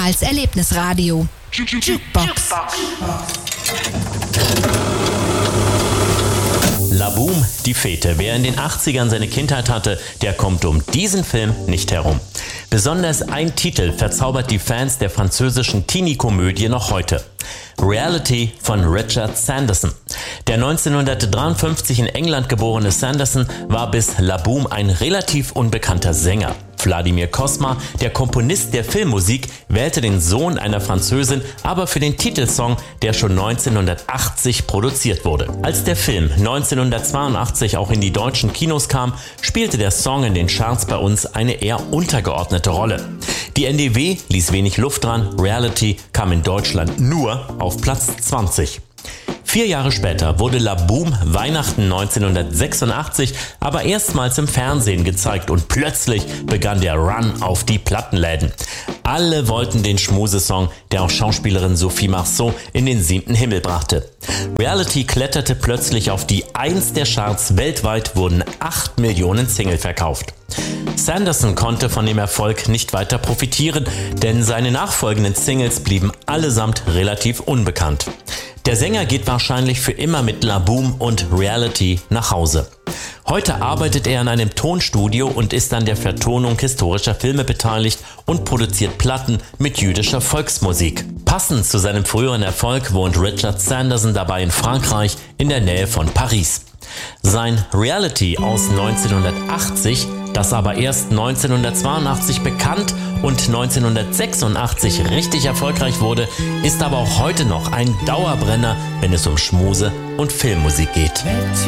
als Erlebnisradio. Jukebox. La Boom, die Fete. Wer in den 80ern seine Kindheit hatte, der kommt um diesen Film nicht herum. Besonders ein Titel verzaubert die Fans der französischen Teenie-Komödie noch heute. Reality von Richard Sanderson. Der 1953 in England geborene Sanderson war bis La Boom ein relativ unbekannter Sänger. Vladimir Cosma, der Komponist der Filmmusik, wählte den Sohn einer Französin, aber für den Titelsong, der schon 1980 produziert wurde. Als der Film 1982 auch in die deutschen Kinos kam, spielte der Song in den Charts bei uns eine eher untergeordnete Rolle. Die NDW ließ wenig Luft dran, Reality kam in Deutschland nur auf Platz 20. 4 Jahre später wurde La Boom Weihnachten 1986 aber erstmals im Fernsehen gezeigt und plötzlich begann der Run auf die Plattenläden. Alle wollten den Schmusesong, der auch Schauspielerin Sophie Marceau in den 7. Himmel brachte. Reality kletterte plötzlich auf die 1 der Charts, weltweit wurden 8 Millionen Single verkauft. Sanderson konnte von dem Erfolg nicht weiter profitieren, denn seine nachfolgenden Singles blieben allesamt relativ unbekannt. Der Sänger geht wahrscheinlich für immer mit La Boom und Reality nach Hause. Heute arbeitet er in einem Tonstudio und ist an der Vertonung historischer Filme beteiligt und produziert Platten mit jüdischer Volksmusik. Passend zu seinem früheren Erfolg wohnt Richard Sanderson dabei in Frankreich in der Nähe von Paris. Sein Reality aus 1980, das aber erst 1982 bekannt und 1986 richtig erfolgreich wurde, ist aber auch heute noch ein Dauerbrenner, wenn es um Schmuse und Filmmusik geht.